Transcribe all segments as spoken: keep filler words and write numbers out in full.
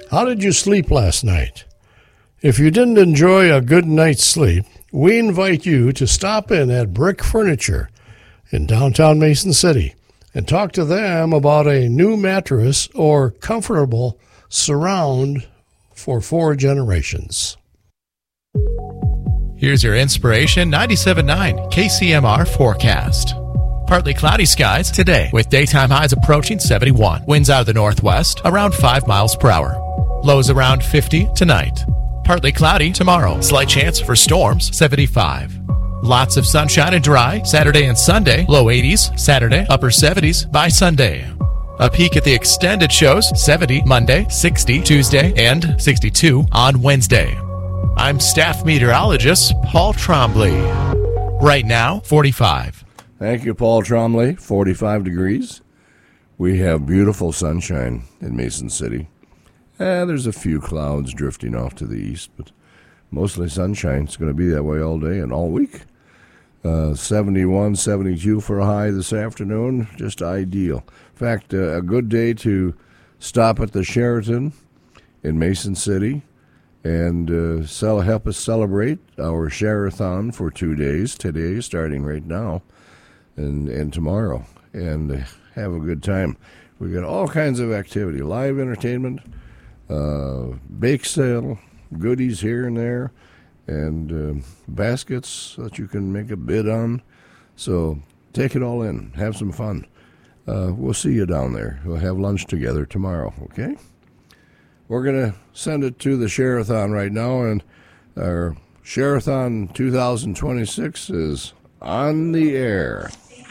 How did you sleep last night? If you didn't enjoy a good night's sleep, we invite you to stop in at Brick Furniture in downtown Mason City and talk to them about a new mattress or comfortable surround for four generations. Here's your Inspiration ninety-seven point nine K C M R forecast. Partly cloudy skies today with daytime highs approaching seventy-one. Winds out of the northwest around five miles per hour. Lows around fifty tonight. Partly cloudy tomorrow. Slight chance for storms, seventy-five. Lots of sunshine and dry Saturday and Sunday. Low eighties Saturday, upper seventies by Sunday. A peek at the extended shows, seventy Monday, sixty Tuesday, and sixty-two on Wednesday. I'm staff meteorologist Paul Trombley. Right now, forty-five. Thank you, Paul Trombley. forty-five degrees. We have beautiful sunshine in Mason City. Eh, there's a few clouds drifting off to the east, but mostly sunshine. It's going to be that way all day and all week. Uh, seventy-one, seventy-two for a high this afternoon. Just ideal. In fact, uh, a good day to stop at the Sheraton in Mason City and uh, sell, help us celebrate our Sherathon for two days, today, starting right now, and, and tomorrow, and uh, have a good time. We've got all kinds of activity, live entertainment, uh, bake sale, goodies here and there, and uh, baskets that you can make a bid on. So take it all in. Have some fun. Uh, we'll see you down there. We'll have lunch together tomorrow, okay? We're going to send it to the Sherathon right now, and our Sherathon twenty twenty-six is on the air.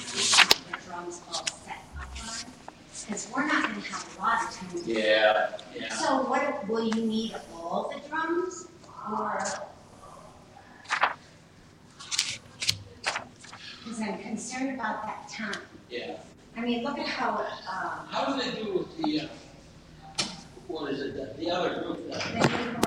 Because we're not going to have a lot of time. Yeah, yeah. So what, will you need all the drums? Or... Because I'm concerned about that time. Yeah. I mean, look at how... Uh, How do they do with the, uh, what is it, the, the other group? The